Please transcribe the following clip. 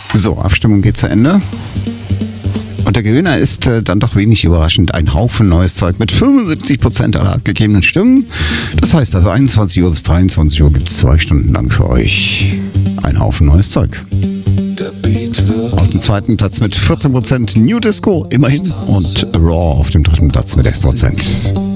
So, Abstimmung geht zu Ende. Und der Gewinner ist dann doch wenig überraschend ein Haufen neues Zeug mit 75% aller abgegebenen Stimmen. Das heißt, also 21 Uhr bis 23 Uhr gibt es 2 Stunden lang für euch ein Haufen neues Zeug. Auf dem zweiten Platz mit 14% New Disco, immerhin. Und Raw auf dem dritten Platz mit 11%.